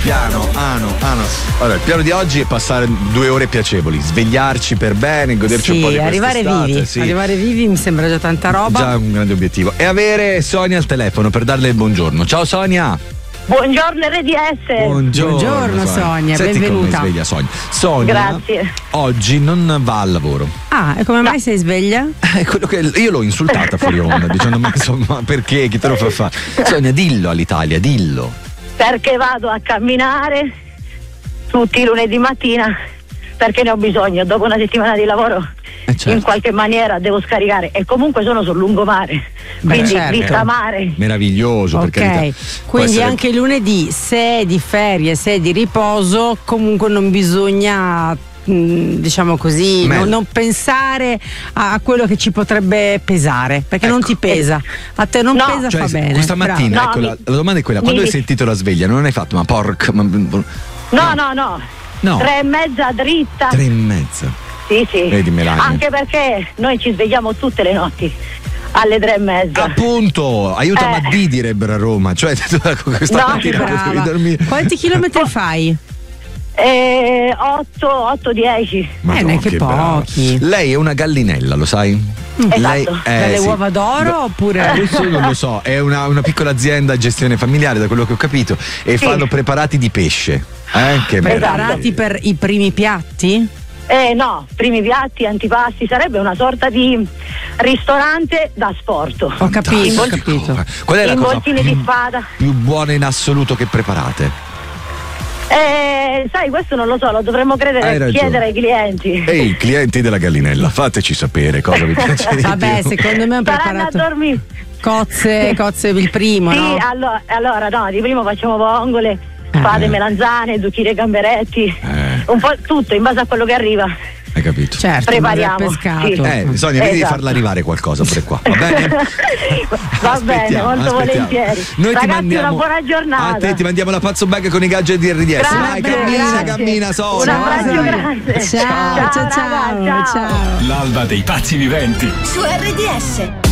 piano. Allora, il piano di oggi è passare 2 ore piacevoli, svegliarci per bene, goderci un po' di arrivare vivi. Sì. Arrivare vivi mi sembra già tanta roba. Già un grande obiettivo. E avere Sonia al telefono per darle il buongiorno. Ciao Sonia. Buongiorno RDS. Buongiorno Sonia, Senti benvenuta. come sveglia Sonia. Grazie. Oggi non va al lavoro. Ah, e come mai sei sveglia? È quello che io l'ho insultata fuori onda, dicendo ma insomma perché, chi te lo fa fare? Sonia, dillo all'Italia, dillo. Perché vado a camminare tutti i lunedì mattina, perché ne ho bisogno. Dopo una settimana di lavoro Certo. in qualche maniera devo scaricare, e comunque sono sul lungomare, quindi certo. vista mare. Meraviglioso, per carità. Ok, quindi anche lunedì, se è di ferie, se è di riposo, comunque non bisogna, diciamo così, non pensare a quello che ci potrebbe pesare, perché non ti pesa. A te non pesa, cioè, fa bene. Questa mattina, Bravo. ecco, la domanda è quella: quando hai sentito la sveglia, non hai fatto ma porca. No. No. 3:30 dritta. 3:30. Sì. Vedi, Melania. Anche perché noi ci svegliamo tutte le notti alle 3:30. Appunto, aiutami a D, direbbero a Roma. Cioè, questa mattina brava. potevi dormire. Quanti chilometri fai? 8-10. Neanche che brava. pochi. Lei è una gallinella, lo sai? Esatto. Lei Dalle sì. uova d'oro oppure? Questo non lo so, è una piccola azienda a gestione familiare, da quello che ho capito, e fanno preparati di pesce. Che Preparati per i primi piatti? No, primi piatti, antipasti, sarebbe una sorta di ristorante da sport. Ho capito. Qual è la cosa Involtini di spada. più buona in assoluto che preparate? Sai, questo non lo so, lo dovremmo Hai ragione. chiedere ai clienti. Ehi, clienti della gallinella, fateci sapere cosa vi piace di Vabbè, più. secondo me ho Saranno a preparato dormire. cozze il primo, Sì, no? allora no, di primo facciamo vongole, spade, melanzane, zucchine, gamberetti, un po' tutto in base a quello che arriva. Hai capito? Certo, Prepariamo, pescato. sì. Sonia, devi Esatto. farla arrivare qualcosa pure qua, va bene? Va bene, molto volentieri. Noi Ragazzi, ti mandiamo, una buona giornata. a te ti mandiamo la pazzo bag con i gadget di RDS. Vai, Grazie. cammina Sonia. Un abbraccio grande. Ciao. Ragazzi, ciao. L'alba dei pazzi viventi. Su RDS.